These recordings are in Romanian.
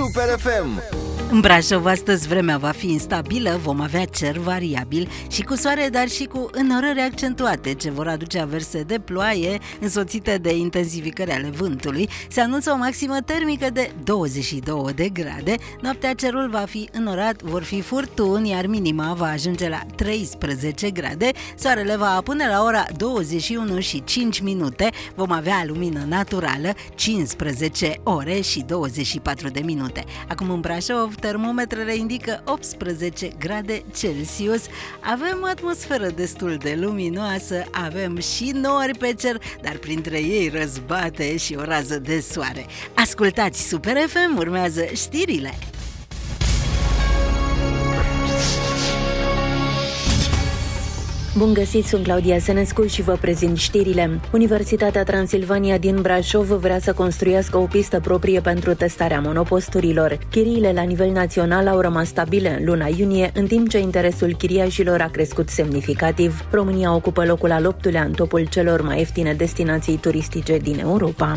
Super FM. În Brașov astăzi vremea va fi instabilă, vom avea cer variabil și cu soare, dar și cu înnorări accentuate, ce vor aduce averse de ploaie însoțite de intensificări ale vântului. Se anunță o maximă termică de 22 de grade. Noaptea cerul va fi înnorat, vor fi furtuni, iar minima va ajunge la 13 grade. Soarele va apune la ora 21 și 5 minute. Vom avea lumină naturală, 15 ore și 24 de minute. Acum în Brașov, termometrele indică 18 grade Celsius. Avem atmosferă destul de luminoasă, avem și nori pe cer, dar printre ei răzbate și o rază de soare. Ascultați Super FM, urmează știrile. Bun găsit, sunt Claudia Senescu și vă prezint știrile. Universitatea Transilvania din Brașov vrea să construiască o pistă proprie pentru testarea monoposturilor. Chiriile la nivel național au rămas stabile în luna iunie, în timp ce interesul chiriașilor a crescut semnificativ. România ocupă locul al 8-lea în topul celor mai ieftine destinații turistice din Europa.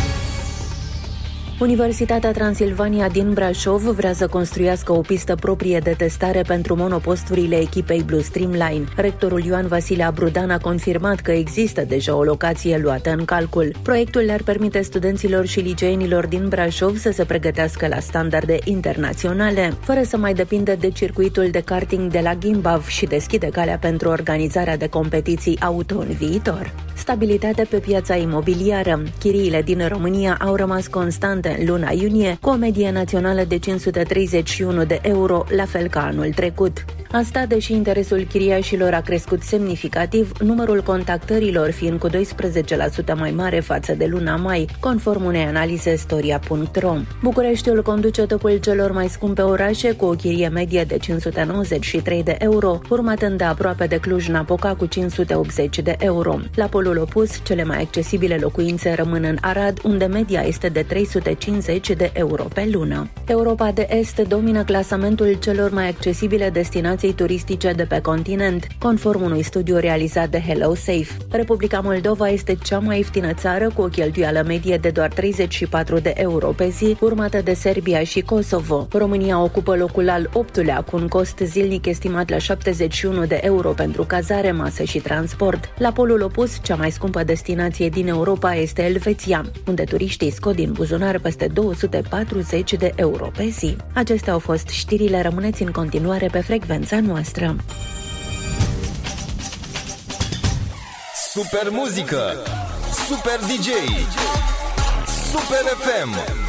Universitatea Transilvania din Brașov vrea să construiască o pistă proprie de testare pentru monoposturile echipei Blue Streamline. Rectorul Ioan Vasile Abrudan a confirmat că există deja o locație luată în calcul. Proiectul le-ar permite studenților și liceenilor din Brașov să se pregătească la standarde internaționale, fără să mai depindă de circuitul de karting de la Gimbav și deschide calea pentru organizarea de competiții auto în viitor. Stabilitate pe piața imobiliară. Chiriile din România au rămas constante în luna iunie, cu o medie națională de 531 de euro, la fel ca anul trecut. Asta, deși interesul chiriașilor a crescut semnificativ, numărul contactărilor fiind cu 12% mai mare față de luna mai, conform unei analize Storia.ro. Bucureștiul conduce topul celor mai scumpe orașe, cu o chirie medie de 593 de euro, urmat îndeaproape de Cluj-Napoca cu 580 de euro. La polul opus, cele mai accesibile locuințe rămân în Arad, unde media este de 350 de euro pe lună. Europa de Est domină clasamentul celor mai accesibile destinații turistice de pe continent, conform unui studiu realizat de HelloSafe. Republica Moldova este cea mai ieftină țară, cu o cheltuială medie de doar 34 de euro pe zi, urmată de Serbia și Kosovo. România ocupă locul al 8-lea, cu un cost zilnic estimat la 71 de euro pentru cazare, masă și transport. La polul opus, cea mai scumpă destinație din Europa este Elveția, unde turiștii scot din buzunar peste 240 de euro pe zi. Acestea au fost știrile, rămâneți în continuare pe frecvența noastră. Super muzică, super DJ, Super FM,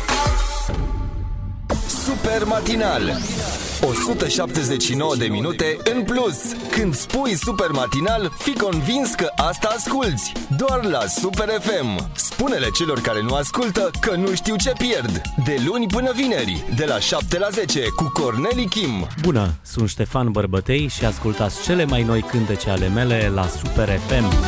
Super matinal, 179 de minute în plus. Când spui Super matinal, fii convins că asta asculți. Doar la Super FM. Spune-le celor care nu ascultă că nu știu ce pierd. De luni până vineri, de la 7 la 10, cu Corneli Kim. Bună, sunt Ștefan Bărbătei și ascultați cele mai noi cântece ale mele la Super FM.